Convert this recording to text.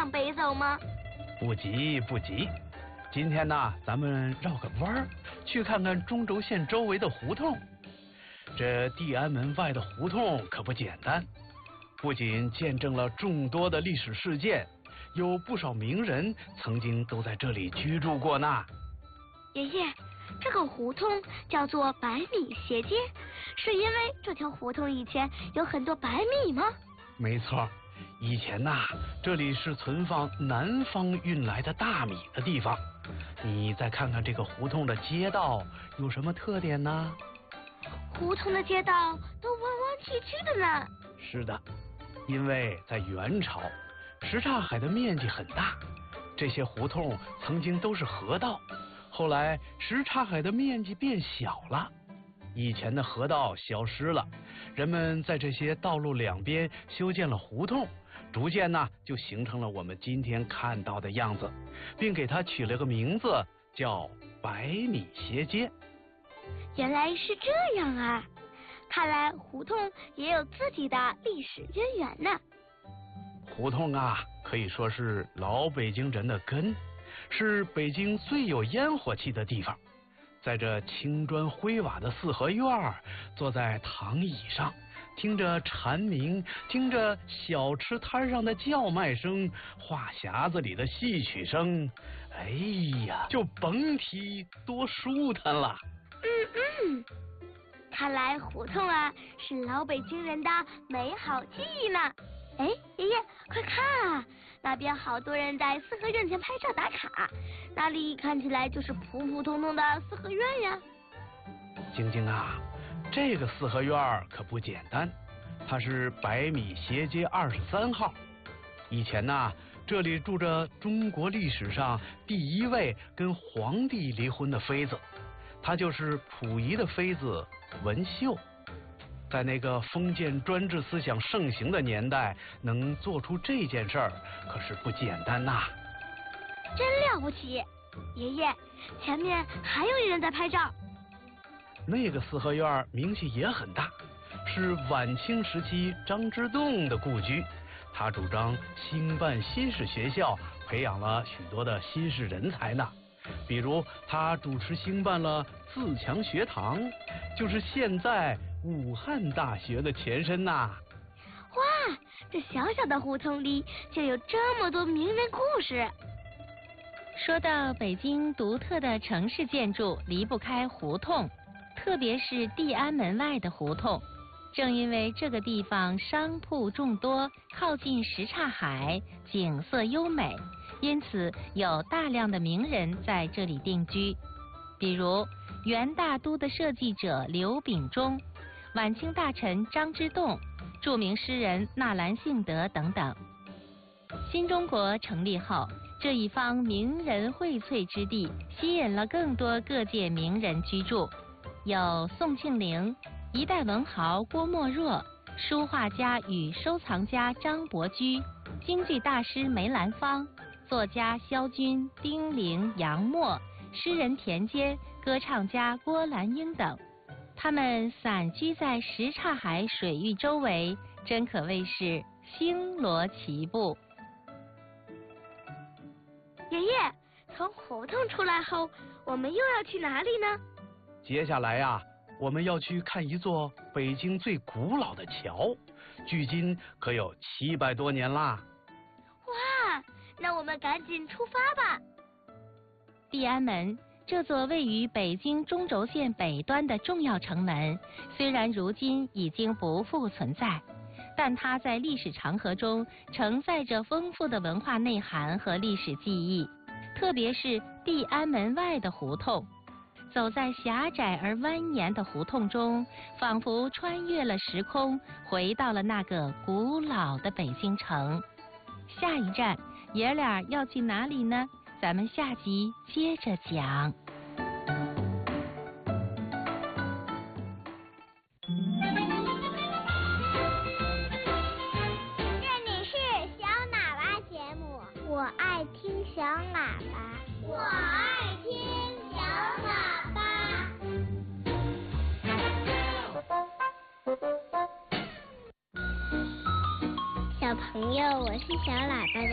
向北走吗？ 不急不急，今天呢，咱们绕个弯儿，去看看中轴线周围的胡同。这地安门外的胡同可不简单，不仅见证了众多的历史事件，有不少名人曾经都在这里居住过呢。 爷爷，这个胡同叫做百米斜街，是因为这条胡同以前有很多白米吗？ 没错，以前呐，这里是存放南方运来的大米的地方。你再看看这个胡同的街道有什么特点呢？ 胡同的街道都弯弯曲曲的呢。 是的，因为在元朝，什刹海的面积很大，这些胡同曾经都是河道，后来什刹海的面积变小了，以前的河道消失了，人们在这些道路两边修建了胡同，逐渐呢就形成了我们今天看到的样子，并给它取了个名字叫百米斜街。 原来是这样啊，看来胡同也有自己的历史渊源呢。 胡同啊，可以说是老北京人的根，是北京最有烟火气的地方。在这青砖灰瓦的四合院，坐在躺椅上，听着蝉鸣，听着小吃摊上的叫卖声，话匣子里的戏曲声，哎呀，就甭提多舒坦了。 看来胡同啊是老北京人的美好记忆呢。哎，爷爷快看啊，那边好多人在四合院前拍照打卡，那里看起来就是普普通通的四合院呀。 晶晶啊，这个四合院可不简单，它是百米斜街23号。以前呢，这里住着中国历史上第一位跟皇帝离婚的妃子，她就是溥仪的妃子文秀。在那个封建专制思想盛行的年代，能做出这件事儿可是不简单呐。 真了不起，爷爷，前面还有人在拍照。 那个四合院名气也很大，是晚清时期张之洞的故居。他主张兴办新式学校，培养了许多的新式人才呢。比如他主持兴办了自强学堂，就是现在武汉大学的前身呐。 哇，这小小的胡同里就有这么多名人故事。 说到北京独特的城市建筑，离不开胡同，特别是地安门外的胡同。正因为这个地方商铺众多，靠近什刹海，景色优美，因此有大量的名人在这里定居。比如元大都的设计者刘秉忠，晚清大臣张之洞，著名诗人纳兰性德等等。新中国成立后，这一方名人荟萃之地吸引了更多各界名人居住，有宋庆龄、一代文豪郭沫若、书画家与收藏家张伯驹、京剧大师梅兰芳、作家萧军、丁玲、杨沫、诗人田间、歌唱家郭兰英等。他们散居在什刹海水域周围，真可谓是星罗棋布。 爷爷，从胡同出来后，我们又要去哪里呢？ 接下来呀，我们要去看一座北京最古老的桥，距今可有700多年啦。 哇，那我们赶紧出发吧。 地安门，这座位于北京中轴线北端的重要城门，虽然如今已经不复存在，但它在历史长河中承载着丰富的文化内涵和历史记忆，特别是地安门外的胡同。走在狭窄而蜿蜒的胡同中，仿佛穿越了时空，回到了那个古老的北京城。下一站，爷俩要去哪里呢？咱们下集接着讲。 这里是小喇叭节目，我爱听小喇叭，我爱听小喇叭。小朋友，我是小喇叭的